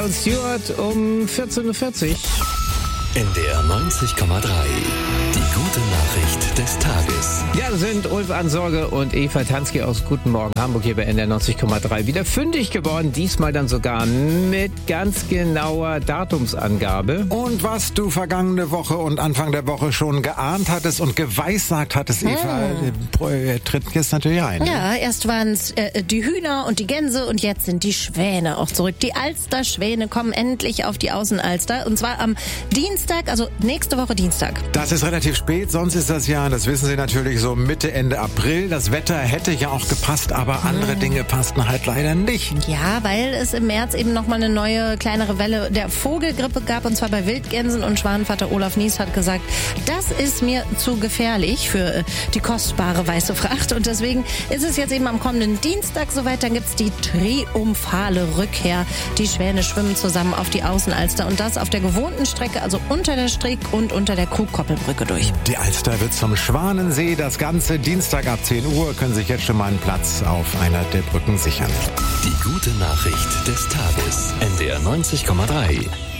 Aaron Stewart um 14.40 Uhr. NDR 90,3. Die gute Nachricht des Tages. Ja, das sind Ulf Ansorge und Eva Tansky aus Guten Morgen Hamburg hier bei NDR 90,3. Wieder fündig geworden, diesmal dann sogar mit ganz genauer Datumsangabe. Und was du vergangene Woche und Anfang der Woche schon geahnt hattest und geweissagt hattest, Eva, tritt jetzt natürlich ein. Ja, erst waren es die Hühner und die Gänse und jetzt sind die Schwäne auch zurück. Die Alsterschwäne kommen endlich auf die Außenalster und zwar am Dienstag, also nächste Woche Dienstag. Das ist relativ spät, sonst ist das ja, das wissen Sie natürlich, so Mitte, Ende April. Das Wetter hätte ja auch gepasst, aber andere Dinge passten halt leider nicht. Ja, weil es im März eben nochmal eine neue, kleinere Welle der Vogelgrippe gab, und zwar bei Wildgänsen. Und Schwanenvater Olaf Nies hat gesagt, das ist mir zu gefährlich für die kostbare weiße Fracht. Und deswegen ist es jetzt eben am kommenden Dienstag soweit. Dann gibt's die triumphale Rückkehr. Die Schwäne schwimmen zusammen auf die Außenalster und das auf der gewohnten Strecke, also unter der Strick- und unter der Kuhkoppelbrücke durch. Die Alster wird zum Schwanensee. Das Ganze Dienstag ab 10 Uhr. Können sich jetzt schon mal einen Platz auf einer der Brücken sichern. Die gute Nachricht des Tages. NDR 90,3.